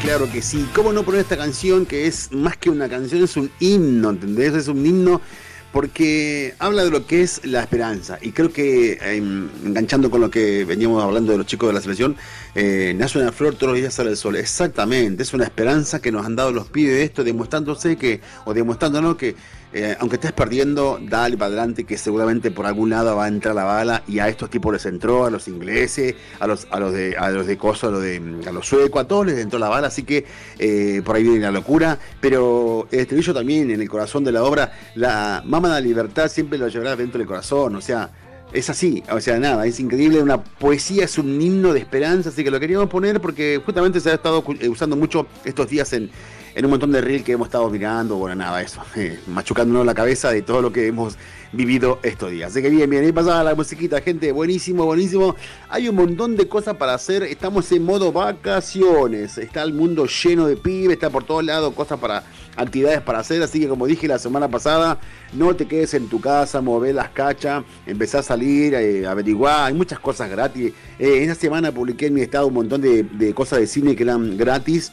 claro que sí. ¿Cómo no poner esta canción que es más que una canción, es un himno, ¿entendés? Es un himno porque habla de lo que es la esperanza. Y creo que, enganchando con lo que veníamos hablando de los chicos de la selección, nace una flor, todos los días sale el sol. Exactamente, es una esperanza que nos han dado los pibes de esto, demostrándose que, o demostrándonos que, aunque estés perdiendo, dale para adelante, que seguramente por algún lado va a entrar la bala. Y a estos tipos les entró, a los ingleses, a los de coso, a los suecos, a todos les entró la bala. Así que por ahí viene la locura. Pero el estribillo también, en el corazón de la obra, la mama de la libertad siempre lo llevarás dentro del corazón. O sea, es así, o sea, nada, es increíble, una poesía, es un himno de esperanza, así que lo queríamos poner porque justamente se ha estado usando mucho estos días en un montón de reel que hemos estado mirando, bueno, nada, eso, machucándonos la cabeza de todo lo que hemos vivido estos días. Así que bien, ahí pasaba la musiquita, gente, buenísimo, buenísimo. Hay un montón de cosas para hacer, estamos en modo vacaciones, está el mundo lleno de pibes, está por todos lados, cosas para, actividades para hacer, así que como dije la semana pasada, no te quedes en tu casa, mover las cachas, empezá a salir, averiguar, hay muchas cosas gratis. Esta semana publiqué en mi estado un montón de cosas de cine que eran gratis.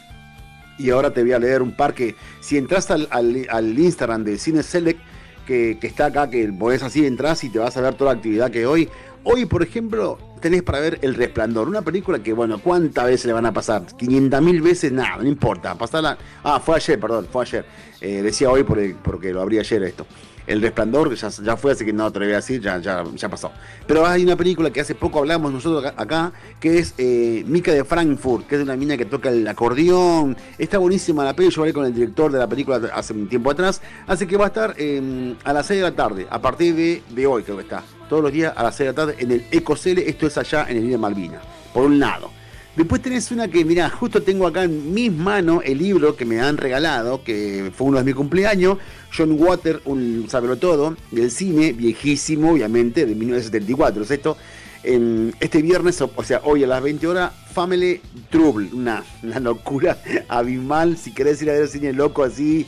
Y ahora te voy a leer un par que, si entras al Instagram de Cine Select, que está acá, que podés así, entras y te vas a ver toda la actividad que hoy, por ejemplo, tenés para ver El Resplandor, una película que, bueno, ¿cuántas veces le van a pasar? 500.000 veces, nada, no importa, pasarla. Fue ayer, perdón, fue ayer. Decía hoy porque lo abrí ayer esto. El Resplandor ya fue, así que no te lo voy a decir, ya pasó. Pero hay una película que hace poco hablamos nosotros acá, que es Mica de Frankfurt, que es una mina que toca el acordeón. Está buenísima la peli, yo hablé con el director de la película hace un tiempo atrás, así que va a estar a las 6 de la tarde, a partir de hoy creo que está, todos los días a las 6 de la tarde en el Ecocele, esto es allá en el Isla Malvina, por un lado. Después tenés una que, mirá, justo tengo acá en mis manos el libro que me han regalado, que fue uno de mis cumpleaños, John Water, un sabelotodo del cine, viejísimo, obviamente, de 1974. Es esto, este viernes, o sea, hoy a las 20 horas, Family Trouble, una locura abismal, si querés ir a ver cine loco así,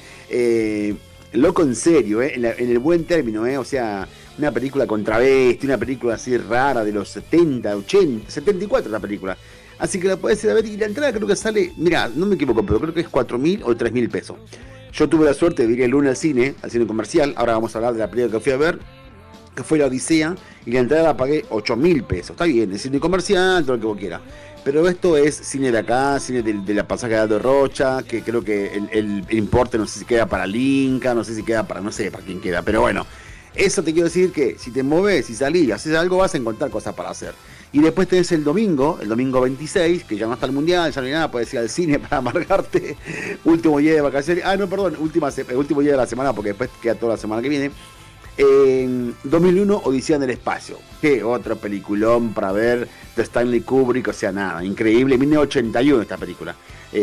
loco en serio, en el buen término, o sea, una película con travesti, una película así rara de los 70, 80, 74 la película. Así que la podés ir a ver y la entrada creo que sale, mira, no me equivoco, pero creo que es 4.000 o 3.000 pesos. Yo tuve la suerte de ir el lunes al cine comercial, ahora vamos a hablar de la película que fui a ver, que fue La Odisea, y la entrada la pagué 8.000 pesos. Está bien, el cine comercial, todo lo que vos quieras. Pero esto es cine de acá, cine de la pasaje de Aldo Rocha, que creo que el importe no sé si queda para Linca, no sé si queda para, no sé para quién queda, pero bueno. Eso te quiero decir que si te mueves, si salís, haces algo, vas a encontrar cosas para hacer. Y después tenés el domingo 26, que ya no está el mundial, ya no hay nada, puedes ir al cine para amargarte. Último día de vacaciones. Último día de la semana, porque después queda toda la semana que viene. 2001, Odisea en el espacio. Qué otro peliculón para ver de Stanley Kubrick, o sea, nada, increíble. 1981 esta película.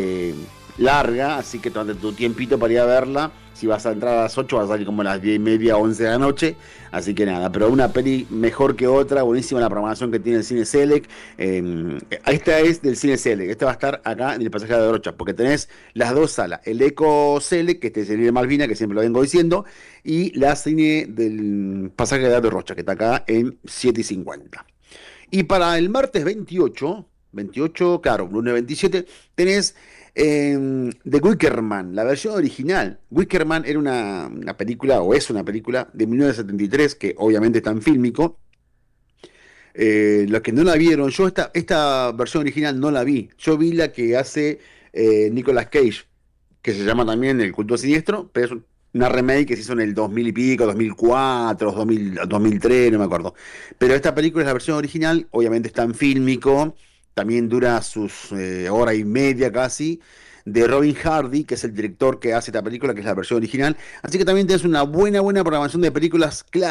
Larga, así que tomate tu tiempito para ir a verla. Si vas a entrar a las 8, vas a salir como a las 10:30, 11 de la noche. Así que nada, pero una peli mejor que otra, buenísima la programación que tiene el Cine Select. Esta es del Cine Select, esta va a estar acá en el Pasaje de Rocha, porque tenés las dos salas, el Eco Select, que este es el de Malvina, que siempre lo vengo diciendo, y la cine del Pasaje de Rocha, que está acá en 7:50. Y para el martes 28, claro, lunes 27, tenés The Wicker Man, la versión original. Wicker Man era una película, o es una película, de 1973, que obviamente está en fílmico. Los que no la vieron, yo esta versión original no la vi. Yo vi la que hace Nicolas Cage, que se llama también El Culto Siniestro, pero es una remake que se hizo en el 2000 y pico, 2004, 2003, no me acuerdo. Pero esta película es la versión original, obviamente está en fílmico, también dura sus hora y media casi, de Robin Hardy, que es el director que hace esta película, que es la versión original. Así que también tienes una buena programación de películas clásicas.